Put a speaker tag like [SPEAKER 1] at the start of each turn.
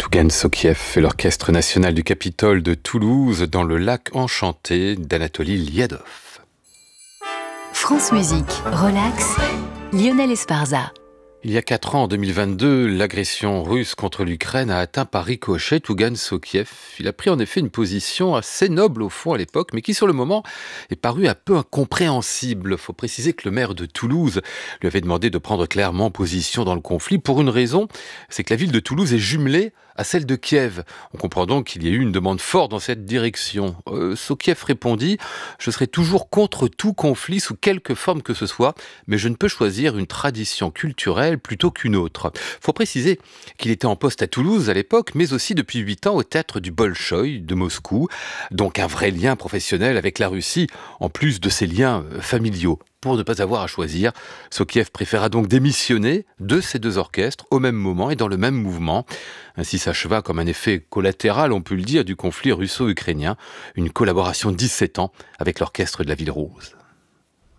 [SPEAKER 1] Tougan Sokiev et l'Orchestre national du Capitole de Toulouse dans le lac enchanté d'Anatoly Liadov.
[SPEAKER 2] France Musique, relax, Lionel Esparza.
[SPEAKER 1] Il y a 4 ans, en 2022, l'agression russe contre l'Ukraine a atteint par ricochet Tougan Sokiev. Il a pris en effet une position assez noble au fond à l'époque, mais qui sur le moment est paru un peu incompréhensible. Il faut préciser que le maire de Toulouse lui avait demandé de prendre clairement position dans le conflit pour une raison, c'est que la ville de Toulouse est jumelée à celle de Kiev. On comprend donc qu'il y a eu une demande forte dans cette direction. Sokiev répondit « Je serai toujours contre tout conflit sous quelque forme que ce soit, mais je ne peux choisir une tradition culturelle plutôt qu'une autre. » Faut préciser qu'il était en poste à Toulouse à l'époque, mais aussi depuis 8 ans au théâtre du Bolchoï de Moscou, donc un vrai lien professionnel avec la Russie, en plus de ses liens familiaux. Pour ne pas avoir à choisir, Sokiev préféra donc démissionner de ces deux orchestres au même moment et dans le même mouvement. Ainsi s'acheva comme un effet collatéral, on peut le dire, du conflit russo-ukrainien, une collaboration de 17 ans avec l'Orchestre de la Ville Rose.